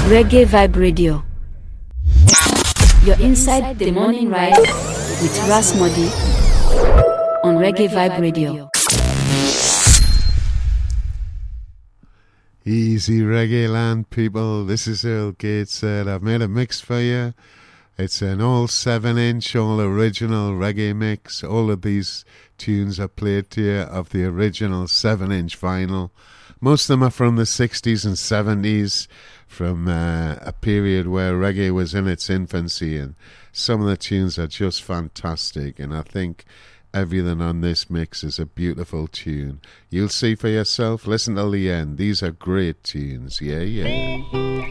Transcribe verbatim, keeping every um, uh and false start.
Reggae Vibe Radio. You're inside the morning ride with Ras Modi on Reggae Vibe Radio. Easy reggae land, people. This is Earl Gateshead. I've made a mix for you. It's an all seven inch, all original reggae mix. All of these tunes are played to you of the original seven inch vinyl. Most of them are from the sixties and seventies, from uh, a period where reggae was in its infancy, and some of the tunes are just fantastic, and I think everything on this mix is a beautiful tune. You'll see for yourself. Listen till the end. These are great tunes. Yeah, yeah.